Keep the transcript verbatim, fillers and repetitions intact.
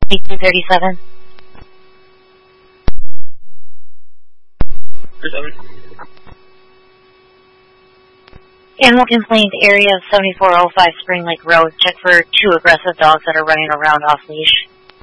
two thirty-seven. Animal complaint area of seventy-four oh five Spring Lake Road. Check for two aggressive dogs that are running around off leash.